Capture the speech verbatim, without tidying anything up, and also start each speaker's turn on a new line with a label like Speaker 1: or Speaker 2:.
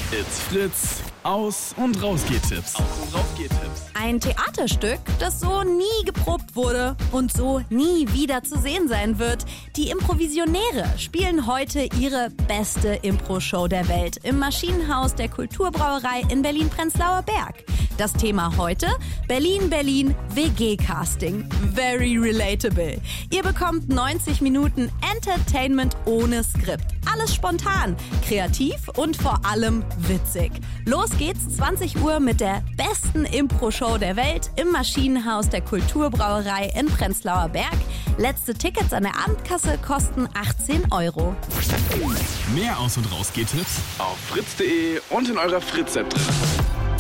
Speaker 1: It's Fritz. Aus- und Rausgeht-Tipps. Aus- und Rausgeht-Tipps.
Speaker 2: Ein Theaterstück, das so nie geprobt wurde und so nie wieder zu sehen sein wird. Die Improvisionäre spielen heute ihre beste Impro-Show der Welt im Maschinenhaus der Kulturbrauerei in Berlin-Prenzlauer Berg. Das Thema heute: Berlin, Berlin, W G-Casting. Very relatable. Ihr bekommt neunzig Minuten Entertainment ohne Skript. Alles spontan, kreativ und vor allem witzig. Los geht's, zwanzig Uhr mit der besten Impro-Show der Welt im Maschinenhaus der Kulturbrauerei in Prenzlauer Berg. Letzte Tickets an der Abendkasse kosten achtzehn Euro.
Speaker 1: Mehr Aus- und Rausgeht-Tipps auf fritz punkt de und in eurer Fritz-App drin.